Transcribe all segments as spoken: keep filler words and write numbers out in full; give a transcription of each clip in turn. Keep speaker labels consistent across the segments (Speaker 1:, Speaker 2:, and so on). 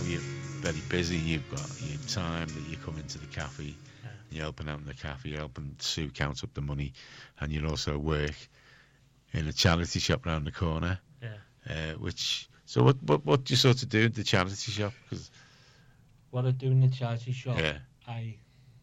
Speaker 1: you're very busy. You've got your time that you come into the cafe.
Speaker 2: Yeah.
Speaker 1: You're helping out in the cafe. You're helping Sue count up the money, and you also work in a charity shop round the corner.
Speaker 2: Yeah.
Speaker 1: Uh, which so what what what do you sort of do at the charity shop? 'Cause,
Speaker 2: What I do in the charity shop,
Speaker 1: yeah,
Speaker 2: I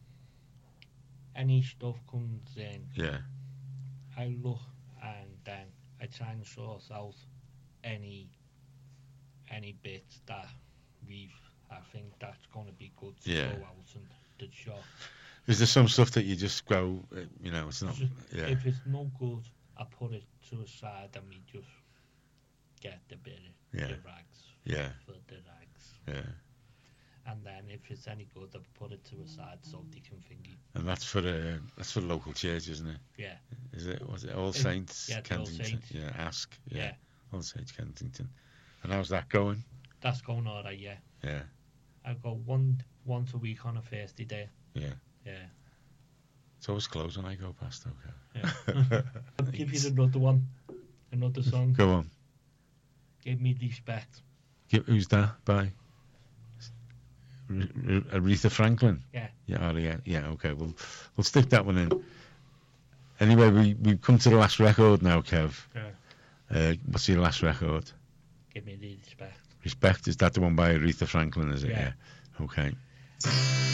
Speaker 2: any stuff comes in,
Speaker 1: yeah,
Speaker 2: I look and then I try and sort out any any bits that we've I think that's going to be good to
Speaker 1: Yeah.
Speaker 2: go out in the shop.
Speaker 1: is there some stuff that you just go, uh, you know, it's not,
Speaker 2: Just-
Speaker 1: yeah,
Speaker 2: If it's no good, I put it to a side and we just get the bit of
Speaker 1: Yeah.
Speaker 2: the rags
Speaker 1: yeah,
Speaker 2: for the rags.
Speaker 1: yeah,
Speaker 2: And then if it's any good, I put it to a side so they can thingy.
Speaker 1: and that's for the that's for the local church, isn't it?
Speaker 2: Yeah.
Speaker 1: Is it? Was it All
Speaker 2: It-
Speaker 1: Saints
Speaker 2: yeah, the All
Speaker 1: Kensington?
Speaker 2: Saints.
Speaker 1: Yeah, Ask. Yeah.
Speaker 2: Yeah.
Speaker 1: All Saints Kensington. And how's that going?
Speaker 2: That's going alright, yeah.
Speaker 1: Yeah,
Speaker 2: I go one once a week on a Thursday day.
Speaker 1: yeah.
Speaker 2: Yeah.
Speaker 1: It's always closed when I go past. Okay.
Speaker 2: Yeah. I'll give you another one. Another song.
Speaker 1: Go on.
Speaker 2: Give me respect.
Speaker 1: Give, who's that by? R- R- Aretha Franklin.
Speaker 2: Yeah.
Speaker 1: Yeah. Oh, yeah. Yeah. Okay. We'll we'll stick that one in. Anyway, we we've come to the last record now, Kev.
Speaker 2: Yeah.
Speaker 1: Uh, what's your last record?
Speaker 2: Give me the respect.
Speaker 1: Respect. Is that the one by Aretha Franklin? Is it?
Speaker 2: Yeah.
Speaker 1: Okay.